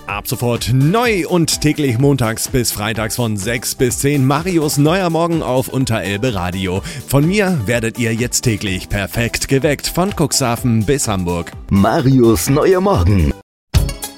Ab sofort neu und täglich montags bis freitags von 6 bis 10 Marius neuer Morgen auf Unterelbe Radio. Von mir werdet ihr jetzt täglich perfekt geweckt von Cuxhaven bis Hamburg. Marius neuer Morgen.